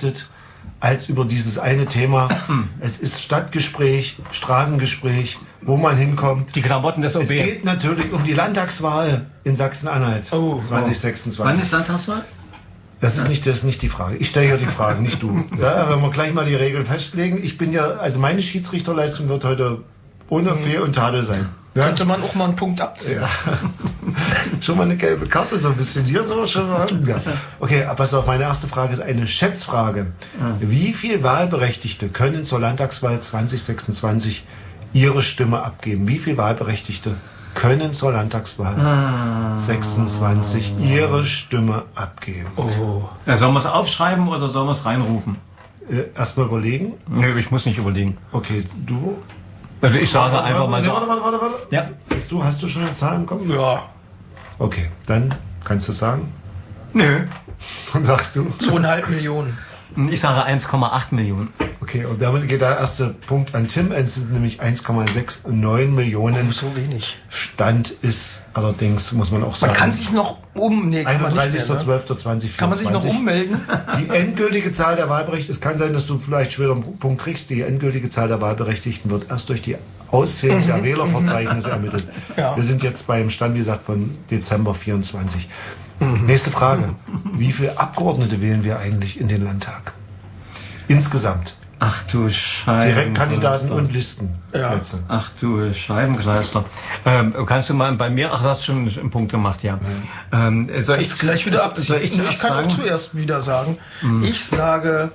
berichtet als über dieses eine Thema. Es ist Stadtgespräch, Straßengespräch, wo man hinkommt. Die Klamotten des OB. Es geht natürlich um die Landtagswahl in Sachsen-Anhalt 2026. Wann ist Landtagswahl? Das ist nicht die Frage. Ich stelle ja die Fragen, nicht du. Ja, wenn wir gleich mal die Regeln festlegen. Also meine Schiedsrichterleistung wird heute ohne Fehl und Tadel sein. Ja? Könnte man auch mal einen Punkt abziehen. Ja. Schon mal eine gelbe Karte, so ein bisschen hier so schon mal. Ja. Okay, pass auf, meine erste Frage ist eine Schätzfrage. Wie viele Wahlberechtigte können zur Landtagswahl 2026 ihre Stimme abgeben? Wie viele Wahlberechtigte können zur Landtagswahl 26 ihre Stimme abgeben? Ja, sollen wir es aufschreiben oder sollen wir es reinrufen? Erstmal überlegen. Nö, ich muss nicht überlegen. Okay, du? Also ich sage einfach mal so. Warte. Ja. Hast du schon eine Zahl im Kopf? Ja. Okay, dann kannst du es sagen. Nö. Dann sagst du. 2,5 Millionen. Ich sage 1,8 Millionen. Okay, und damit geht der erste Punkt an Tim. Es sind nämlich 1,69 Millionen. So wenig. Stand ist allerdings, muss man auch sagen. Man kann sich noch 31.12.2024. Kann man sich noch ummelden? Die endgültige Zahl der Wahlberechtigten, es kann sein, dass du vielleicht später einen Punkt kriegst, die endgültige Zahl der Wahlberechtigten wird erst durch die Auszählung der Wählerverzeichnisse ermittelt. Ja. Wir sind jetzt beim Stand, wie gesagt, von Dezember 24. Nächste Frage. Wie viele Abgeordnete wählen wir eigentlich in den Landtag? Insgesamt. Ach du Scheibenkleister. Direktkandidaten und Listenplätze. Ja. Ach du Scheibenkleister. Kannst du mal bei mir, du hast schon einen Punkt gemacht, ja. Soll ich gleich wieder abziehen? Ich kann auch zuerst wieder sagen. Ich sage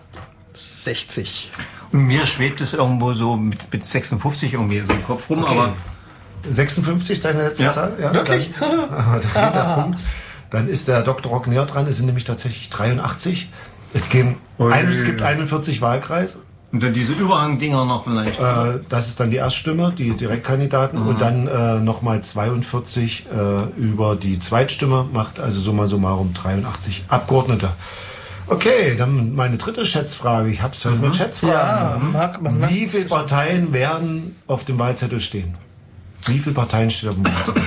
60. Und mir schwebt es irgendwo so mit 56 irgendwie so im Kopf rum, aber 56 ist deine letzte Zahl? Ja, wirklich? Dann geht der Punkt. Dann ist der Dr. Rock näher dran. Es sind nämlich tatsächlich 83. Es gibt 41 Wahlkreise. Und dann diese Überhangdinger noch vielleicht. Das ist dann die Erststimme, die Direktkandidaten. Und dann nochmal 42 über die Zweitstimme. Macht also summa summarum 83 Abgeordnete. Okay, dann meine dritte Schätzfrage. Ich habe es heute mit Schätzfragen. Ja, Wie viele Parteien werden auf dem Wahlzettel stehen? Wie viele Parteien stehen auf dem Wahlzettel?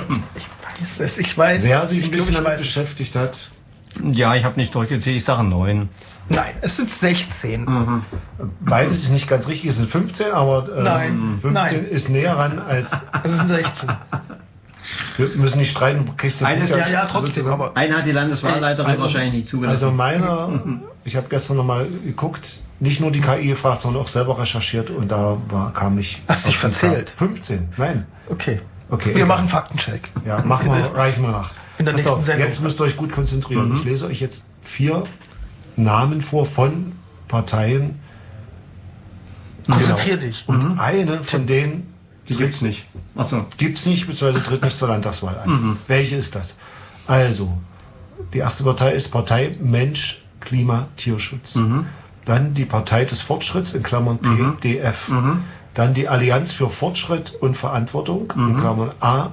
Ich weiß. Wer sich ein bisschen damit beschäftigt hat. Ja, ich habe nicht durchgezählt. Ich sage 9. Nein, es sind 16. Beides ist nicht ganz richtig. Es sind 15, aber nein, 15 ist näher ran als... Es sind 16. Wir müssen nicht streiten. Du kriegst den Eines Punkt, ja, trotzdem. Aber einer hat die Landeswahlleiterin wahrscheinlich nicht zugelassen. Also ich habe gestern nochmal geguckt, nicht nur die KI gefragt, sondern auch selber recherchiert und da kam ich... Hast du dich verzählt? 15, nein. Okay, wir machen Faktencheck. Ja, reichen wir nach. In der nächsten Sendung. Jetzt müsst ihr euch gut konzentrieren. Ich lese euch jetzt 4 Namen vor von Parteien. Konzentrier dich. Und eine von denen die gibt's nicht. Achso. Gibt's nicht, beziehungsweise tritt nicht zur Landtagswahl an. Welche ist das? Also, die erste Partei ist Partei Mensch, Klima, Tierschutz. Dann die Partei des Fortschritts, in Klammern PDF. Dann die Allianz für Fortschritt und Verantwortung, in Klammern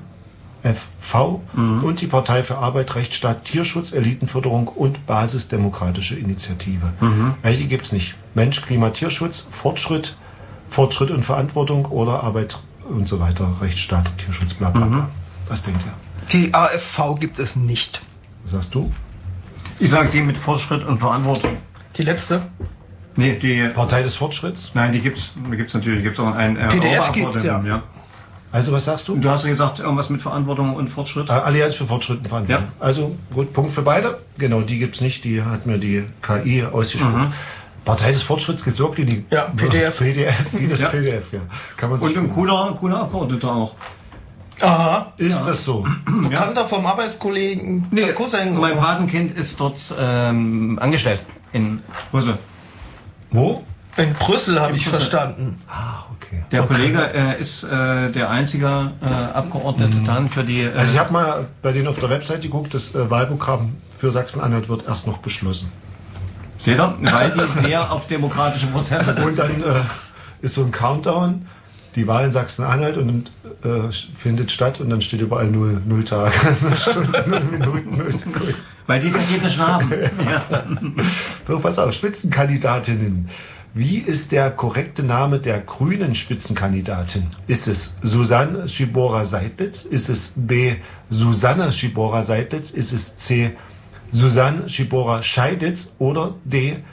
AFV. Und die Partei für Arbeit, Rechtsstaat, Tierschutz, Elitenförderung und Basisdemokratische Initiative. Welche gibt's nicht? Mensch, Klima, Tierschutz, Fortschritt und Verantwortung oder Arbeit und so weiter, Rechtsstaat, Tierschutz, bla bla bla. Was denkt ihr? Die AFV gibt es nicht. Was sagst du? Ich sage die mit Fortschritt und Verantwortung. Die letzte? Nee, die Partei des Fortschritts? Nein, die gibt's natürlich. Die gibt's auch ein PDF gibt's ja. Also was sagst du? Du hast gesagt, irgendwas mit Verantwortung und Fortschritt? Allianz für Fortschritt und Verantwortung. Ja. Also gut, Punkt für beide. Genau, die gibt's nicht. Die hat mir die KI ausgespuckt. Partei des Fortschritts gibt's wirklich die. Ja, PDF. Wie das PDF, ja. Kann man und ein cooler Abgeordneter auch. Aha. Ist das so? Bekannter vom Arbeitskollegen. Nee, mein Patenkind ist dort angestellt. In Brüssel. Wo? In Brüssel, habe ich verstanden. Ah, okay. Der Kollege ist der einzige Abgeordnete dann für die... also ich habe mal bei denen auf der Website geguckt, das Wahlprogramm für Sachsen-Anhalt wird erst noch beschlossen. Seht ihr? Weil die sehr auf demokratische Prozesse sind. Und dann ist so ein Countdown, die Wahl in Sachsen-Anhalt und findet statt und dann steht überall 0 Tage, 0 Stunden, 0 Minuten, 0 Sekunden. Weil die es ergebnis haben. Ja. So, pass auf, Spitzenkandidatinnen. Wie ist der korrekte Name der grünen Spitzenkandidatin? Ist es Susanne Schibora-Seidlitz? Ist es B. Susanne Schibora-Seidlitz? Ist es C. Susanne Schibora-Scheiditz? Oder D.